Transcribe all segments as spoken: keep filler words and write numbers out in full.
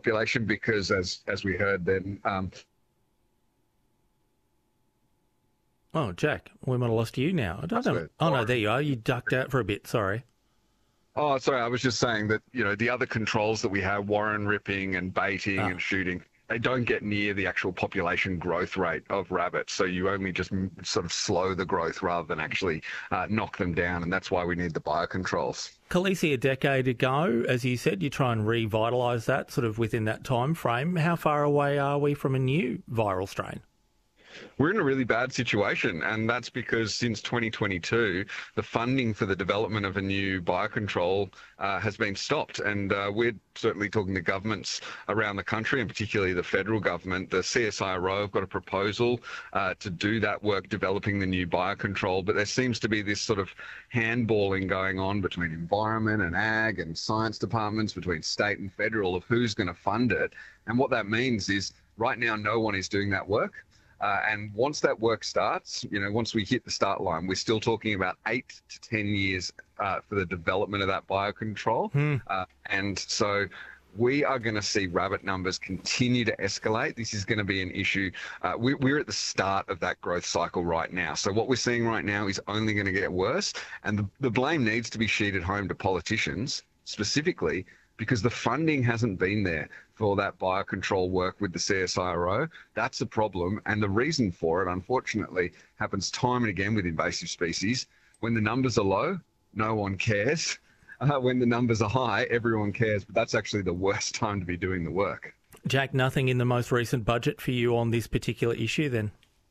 population because, as as we heard, then. Um, oh, Jack, we might have lost you now. I don't know. Oh no, there you are. You ducked out for a bit. Sorry. Oh, sorry. I was just saying that, you know, the other controls that we have, warren ripping and baiting Ah. and shooting, they don't get near the actual population growth rate of rabbits. So you only just sort of slow the growth rather than actually uh, knock them down. And that's why we need the biocontrols. Khaleesi, a decade ago, as you said, you try and revitalise that sort of within that time frame. How far away are we from a new viral strain? We're in a really bad situation, and that's because since twenty twenty-two, the funding for the development of a new biocontrol uh, has been stopped. And uh, we're certainly talking to governments around the country, and particularly the federal government. The C S I R O have got a proposal uh, to do that work, developing the new biocontrol, but there seems to be this sort of handballing going on between environment and ag and science departments, between state and federal, of who's going to fund it. And what that means is right now no one is doing that work. Uh, and once that work starts, you know, once we hit the start line, we're still talking about eight to ten years uh, for the development of that biocontrol. Hmm. Uh, and so we are going to see rabbit numbers continue to escalate. This is going to be an issue. Uh, we, we're at the start of that growth cycle right now. So what we're seeing right now is only going to get worse. And the, the blame needs to be sheeted home to politicians specifically, because the funding hasn't been there for that biocontrol work with the C S I R O. That's a problem. And the reason for it, unfortunately, happens time and again with invasive species. When the numbers are low, no one cares. Uh, when the numbers are high, everyone cares. But that's actually the worst time to be doing the work. Jack, nothing in the most recent budget for you on this particular issue then?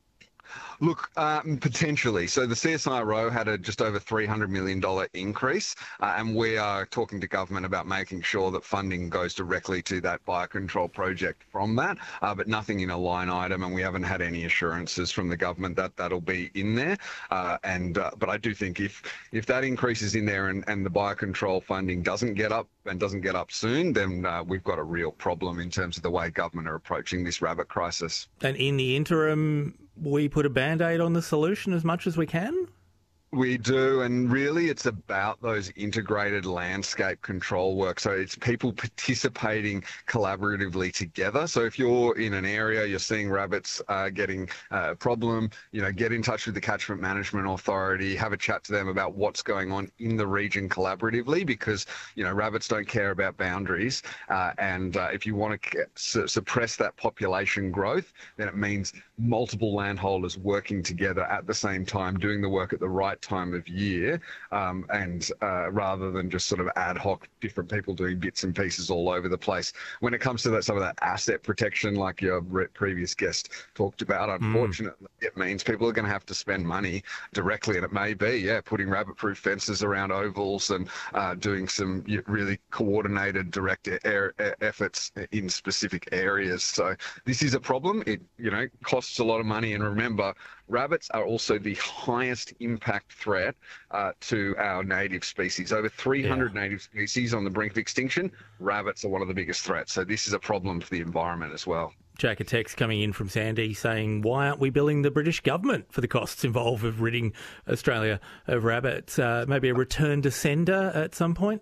Look, um, potentially. So the C S I R O had a just over three hundred million dollars increase, uh, and we are talking to government about making sure that funding goes directly to that biocontrol project from that, uh, but nothing in a line item, and we haven't had any assurances from the government that that'll be in there. Uh, and uh, But I do think if if that increase is in there and, and the biocontrol funding doesn't get up and doesn't get up soon, then uh, we've got a real problem in terms of the way government are approaching this rabbit crisis. And in the interim, we put a Band-Aid on the solution as much as we can? We do, and really it's about those integrated landscape control work. So it's people participating collaboratively together. So if you're in an area, you're seeing rabbits uh, getting a problem, you know, get in touch with the Catchment Management Authority, have a chat to them about what's going on in the region collaboratively, because, you know, rabbits don't care about boundaries. Uh, and uh, if you want to su- suppress that population growth, then it means multiple landholders working together at the same time, doing the work at the right time of year, um, and uh, rather than just sort of ad hoc different people doing bits and pieces all over the place. When it comes to that, some of that asset protection, like your re- previous guest talked about, unfortunately, mm. it means people are going to have to spend money directly, and it may be, yeah, putting rabbit-proof fences around ovals and uh, doing some really coordinated direct air, air efforts in specific areas. So this is a problem. It, you know, costs a lot of money, and remember, rabbits are also the highest impact threat uh, to our native species. Over three hundred yeah. native species on the brink of extinction. Rabbits are one of the biggest threats. So this is a problem for the environment as well. Jack, a text coming in from Sandy saying, why aren't we billing the British government for the costs involved of ridding Australia of rabbits? Uh, maybe a return to sender at some point?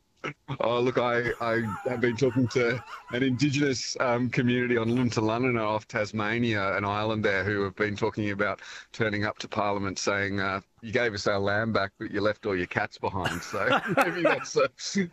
Oh, look, I, I have been talking to an Indigenous um, community on Luntalunina off Tasmania, an island there, who have been talking about turning up to Parliament saying, uh, you gave us our land back, but you left all your cats behind. So maybe that's a,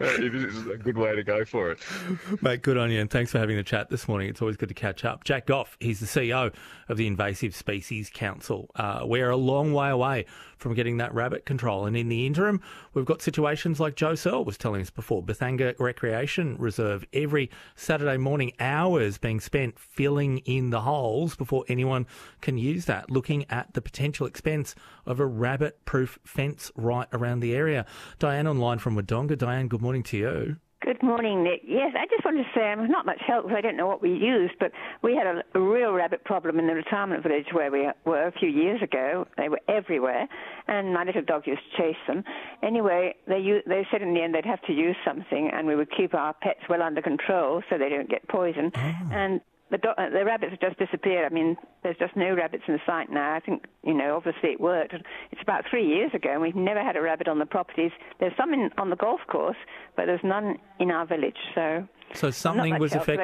a good way to go for it. Mate, good on you, and thanks for having the chat this morning. It's always good to catch up. Jack Goff, he's the C E O of the Invasive Species Council. Uh, we're a long way away from getting that rabbit control, and in the interim, we've got situations like Joe Searle was telling us before, Bethanga Recreation Reserve, every Saturday morning, hours being spent filling in the holes before anyone can use that, looking at the potential expense of a rabbit-proof fence right around the area. Diane online from Wodonga. Diane, good morning to you. Good morning, Nick. Yes, I just wanted to say I'm not much help because I don't know what we used, but we had a, a real rabbit problem in the retirement village where we were a few years ago. They were everywhere, and my little dog used to chase them. Anyway, they they said in the end they'd have to use something, and we would keep our pets well under control so they don't get poisoned. Oh. And The, do- the rabbits have just disappeared. I mean, there's just no rabbits in the site now. I think, you know, obviously it worked. It's about three years ago, and we've never had a rabbit on the properties. There's some in, on the golf course, but there's none in our village. So, so something was affected.